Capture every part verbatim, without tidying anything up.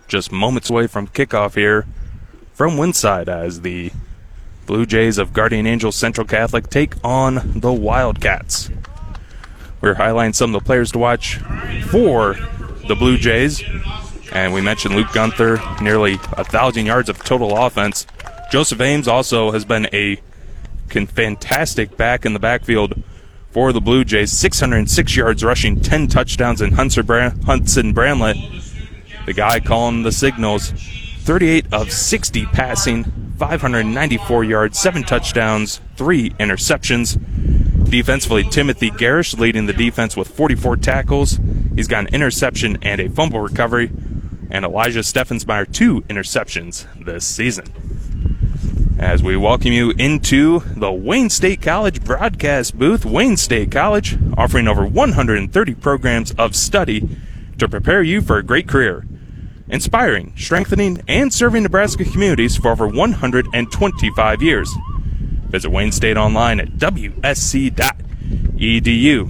just moments away from kickoff here from Winside as the Blue Jays of Guardian Angels Central Catholic take on the Wildcats. We're highlighting some of the players to watch for the Blue Jays. And we mentioned Luke Gunther, nearly one thousand yards of total offense. Joseph Ames also has been a fantastic back in the backfield for the Blue Jays. six hundred six yards rushing, ten touchdowns, and Hudson Bramlett, the guy calling the signals, thirty-eight of sixty passing, five hundred ninety-four yards, seven touchdowns, three interceptions. Defensively, Timothy Garish leading the defense with forty-four tackles. He's got an interception and a fumble recovery. And Elijah Steffensmeyer, two interceptions this season. As we welcome you into the Wayne State College broadcast booth. Wayne State College offering over one hundred thirty programs of study to prepare you for a great career. Inspiring, strengthening, and serving Nebraska communities for over one hundred twenty-five years. Visit Wayne State online at w s c dot e d u.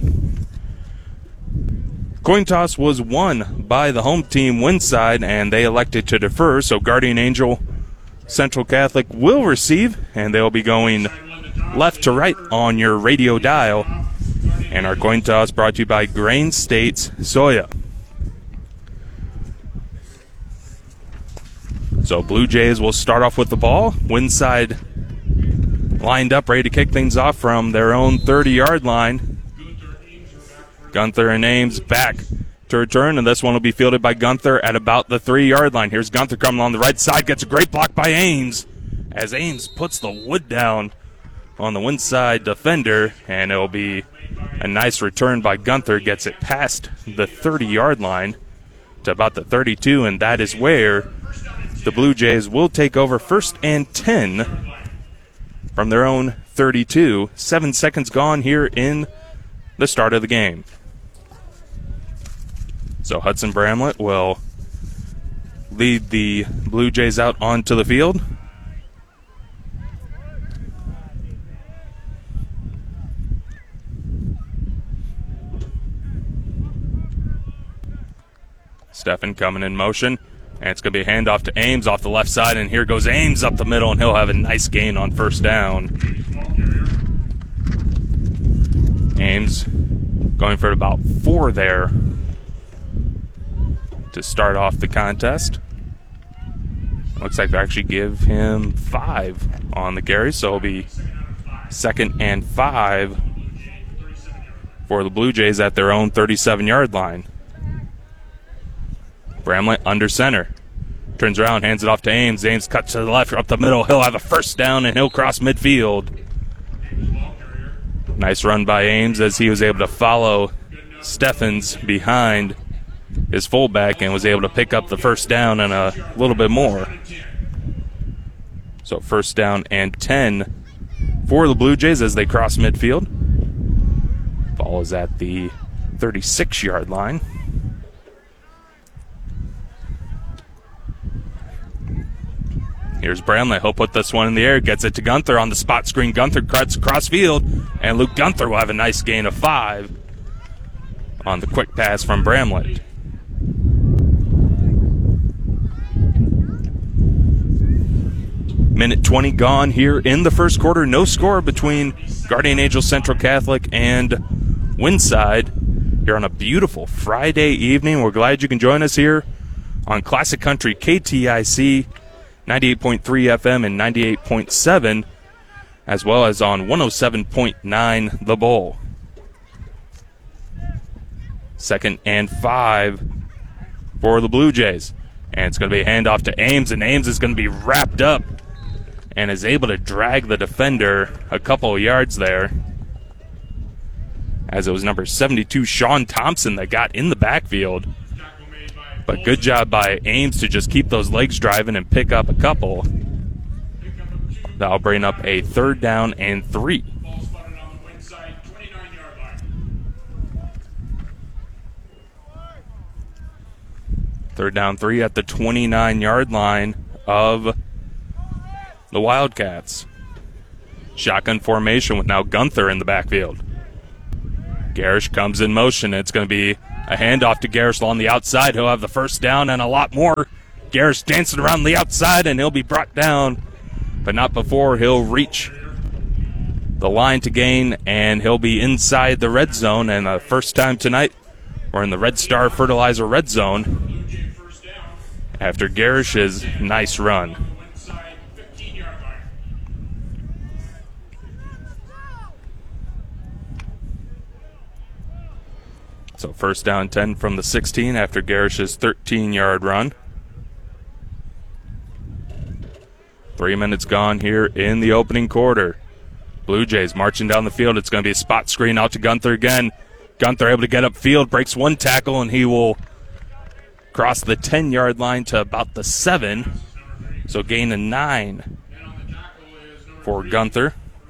Coin toss was won by the home team, Winside, and they elected to defer, so Guardian Angel Central Catholic will receive, and they'll be going left to right on your radio dial. And our coin toss brought to you by Grain States Soya. So Blue Jays will start off with the ball. Winside lined up, ready to kick things off from their own thirty-yard line. Gunther and Ames back to return, and this one will be fielded by Gunther at about the three-yard line. Here's Gunther coming on the right side, gets a great block by Ames, as Ames puts the wood down on the Winside defender, and it'll be a nice return by Gunther, gets it past the thirty-yard line to about the thirty-two, and that is where the Blue Jays will take over first and ten from their own thirty-two. Seven seconds gone here in the start of the game. So Hudson Bramlett will lead the Blue Jays out onto the field. Steffen coming in motion, and it's going to be a handoff to Ames off the left side, and here goes Ames up the middle, and he'll have a nice gain on first down. Ames going for about four there to start off the contest. Looks like they actually give him five on the carry, so it'll be second and five for the Blue Jays at their own thirty-seven-yard line. Bramlett under center. Turns around, hands it off to Ames. Ames cuts to the left, up the middle. He'll have a first down, and he'll cross midfield. Nice run by Ames as he was able to follow Steffens behind his fullback and was able to pick up the first down and a little bit more. So first down and ten for the Blue Jays as they cross midfield. Ball is at the thirty-six-yard line. Here's Bramlett. He'll put this one in the air, gets it to Gunther on the spot screen. Gunther cuts across field, and Luke Gunther will have a nice gain of five on the quick pass from Bramlett. Minute twenty gone here in the first quarter. No score between Guardian Angels Central Catholic and Winside here on a beautiful Friday evening. We're glad you can join us here on Classic Country K T I C ninety-eight point three F M and ninety-eight point seven, as well as on one oh seven point nine The Bull. Second and five for the Blue Jays. And it's going to be a handoff to Ames, and Ames is going to be wrapped up and is able to drag the defender a couple of yards there, as it was number seventy-two, Sean Thompson, that got in the backfield. But good job by Ames to just keep those legs driving and pick up a couple. That'll bring up a third down and three. Third down three at the twenty-nine-yard line of the Wildcats. Shotgun formation with now Gunther in the backfield. Garish comes in motion. It's going to be a handoff to Garish on the outside. He'll have the first down and a lot more Garrish dancing around the outside, and he'll be brought down, but not before he'll reach the line to gain, and he'll be inside the red zone. And the first time tonight, we're in the Red Star Fertilizer red zone after Garrish's nice run. So first down ten from the sixteen after Garrish's thirteen-yard run. Three minutes gone here in the opening quarter. Blue Jays marching down the field. It's going to be a spot screen out to Gunther again. Gunther able to get upfield, breaks one tackle, and he will cross the ten-yard line to about the seven. So gain a nine for Gunther.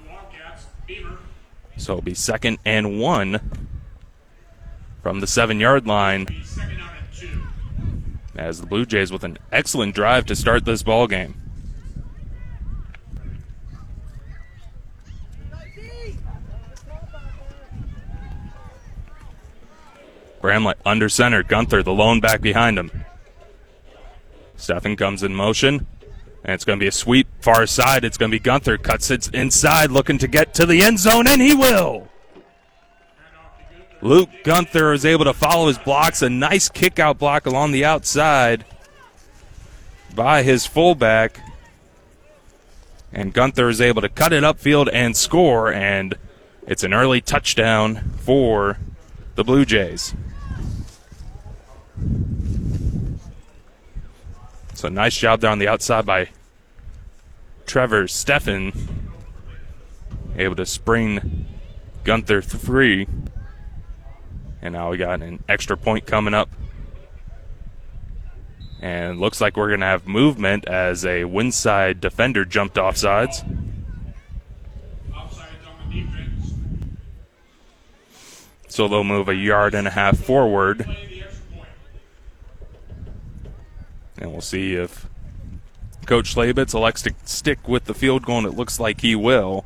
So it'll be second and one from the seven-yard line, as the Blue Jays with an excellent drive to start this ball game. Bramlett under center. Gunther, the lone back behind him. Steffen comes in motion, and it's going to be a sweep far side. It's going to be Gunther. Cuts it inside, looking to get to the end zone, and he will. Luke Gunther is able to follow his blocks. A nice kick-out block along the outside by his fullback. And Gunther is able to cut it upfield and score, and it's an early touchdown for the Blue Jays. So nice job there on the outside by Trevor Steffen. Able to spring Gunther free. And now we got an extra point coming up. And looks like we're going to have movement as a Windside defender jumped off sides. So they'll move a yard and a half forward. And we'll see if Coach Labitz elects to stick with the field goal, and it looks like he will.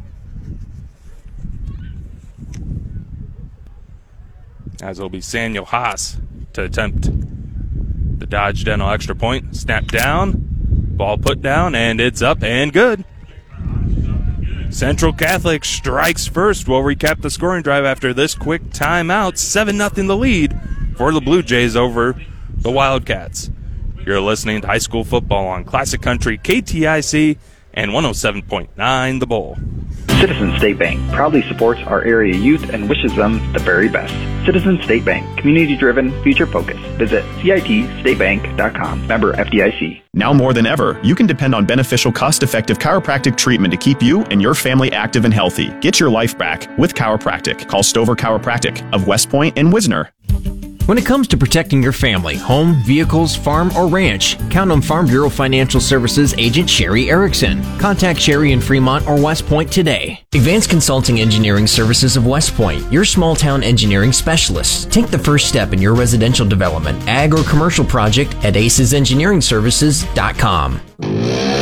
As it'll be Samuel Haas to attempt the Dodge Dental extra point. Snap down, ball put down, and it's up and good. Central Catholic strikes first. We'll recap the scoring drive after this quick timeout. seven nothing the lead for the Blue Jays over the Wildcats. You're listening to high school football on Classic Country K T I C and one oh seven point nine The Bull. Citizens State Bank proudly supports our area youth and wishes them the very best. Citizens State Bank, community-driven, future-focused. Visit C I T state bank dot com. Member F D I C. Now more than ever, you can depend on beneficial, cost-effective chiropractic treatment to keep you and your family active and healthy. Get your life back with chiropractic. Call Stover Chiropractic of West Point and Wisner. When it comes to protecting your family, home, vehicles, farm, or ranch, count on Farm Bureau Financial Services agent Sherry Erickson. Contact Sherry in Fremont or West Point today. Advanced Consulting Engineering Services of West Point, your small town engineering specialists. Take the first step in your residential development, ag, or commercial project at aces engineering services dot com.